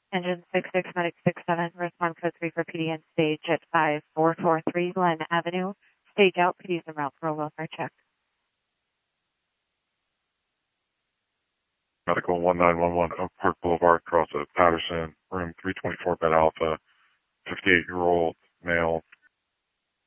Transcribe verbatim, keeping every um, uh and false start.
Engine six six, Medic six seven, respond code three for P D N stage at five four four three Glen Avenue. Stage out, P Ds en route for a welfare check. Medical one nine one one Oak Park Boulevard, cross at Patterson, room three twenty-four, bed alpha, fifty-eight-year-old male,